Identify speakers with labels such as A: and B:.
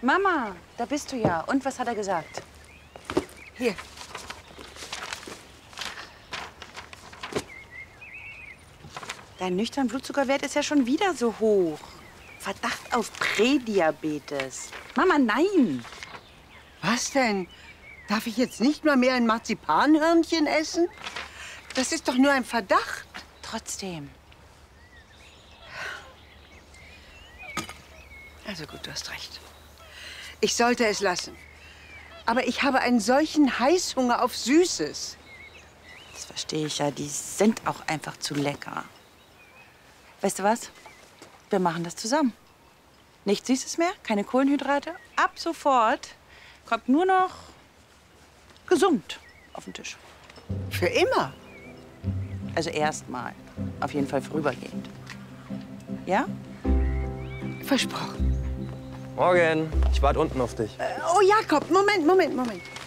A: Mama, da bist du ja. Und was hat er gesagt?
B: Hier.
A: Dein nüchterner Blutzuckerwert ist ja schon wieder so hoch. Verdacht auf Prädiabetes. Mama, nein.
B: Was denn? Darf ich jetzt nicht mal mehr ein Marzipanhörnchen essen? Das ist doch nur ein Verdacht.
A: Trotzdem.
B: Also gut, du hast recht. Ich sollte es lassen. Aber ich habe einen solchen Heißhunger auf Süßes.
A: Das verstehe ich ja. Die sind auch einfach zu lecker. Weißt du was? Wir machen das zusammen. Nichts Süßes mehr, keine Kohlenhydrate. Ab sofort kommt nur noch gesund auf den Tisch.
B: Für immer?
A: Also erstmal. Auf jeden Fall vorübergehend. Ja?
B: Versprochen.
C: Morgen. Ich warte unten auf dich.
B: Oh, Jakob, Moment.